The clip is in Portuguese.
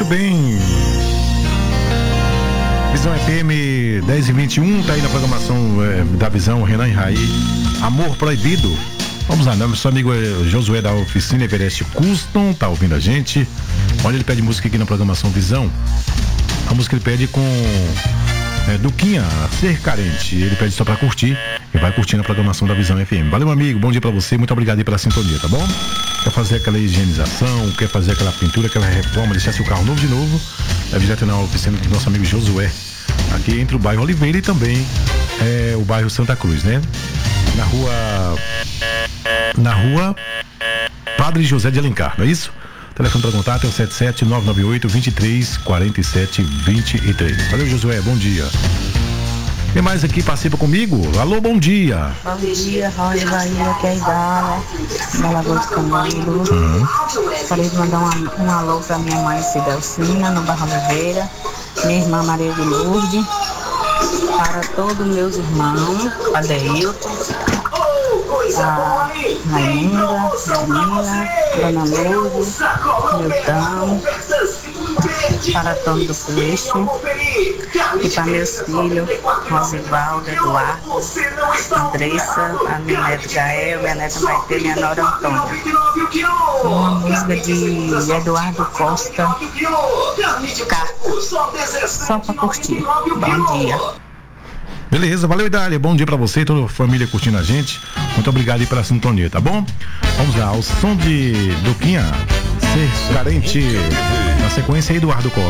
bem. Visão FM 10h21, tá aí na programação da Visão, Renan e Raí. Amor Proibido. Vamos lá, nosso amigo Josué da oficina Everest Custom, tá ouvindo a gente. Olha, ele pede música aqui na programação Visão. A música ele pede com Duquinha, Ser Carente. Ele pede só pra curtir e vai curtindo a programação da Visão FM. Valeu, amigo, bom dia pra você, muito obrigado aí pela sintonia, tá bom? Quer fazer aquela higienização, quer fazer aquela pintura, aquela reforma, deixar seu carro novo de novo, é direto na oficina do nosso amigo Josué, aqui entre o bairro Oliveira e também o bairro Santa Cruz, né? Na rua Padre José de Alencar, não é isso? O telefone para contato é o 77-998-23-47-23. Valeu, Josué, bom dia. Quem mais aqui participa comigo? Alô, bom dia. Bom dia, Roger Bahia, que é Idala, da Lagoa do Camilo. Gostaria de mandar um alô para minha mãe Cidelcina, no Barra Oliveira, minha irmã Maria de Lourdes, para todos meus irmãos, Adeilton, a Raimunda, Janina, Dona Lourdes, Milton, para Tom do Peixe e para meus filhos, Rosivaldo, Eduardo, Andressa, a minha neta Gael, minha neta Maite, minha nora Antônia. Uma música de Eduardo Costa, Carta, só para curtir. Bom dia. Beleza, valeu, Idália, bom dia pra você e toda a família curtindo a gente. Muito obrigado aí pela sintonia, tá bom? Vamos lá, o som de Duquinha, Ser Carente. Na sequência, Eduardo Costa.